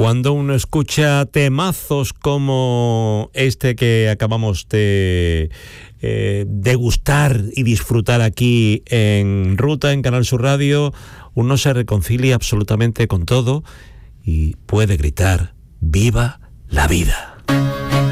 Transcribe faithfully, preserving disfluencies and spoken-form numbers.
Cuando uno escucha temazos como este que acabamos de eh, degustar y disfrutar aquí en Ruta, en Canal Sur Radio, uno se reconcilia absolutamente con todo y puede gritar: ¡Viva la vida!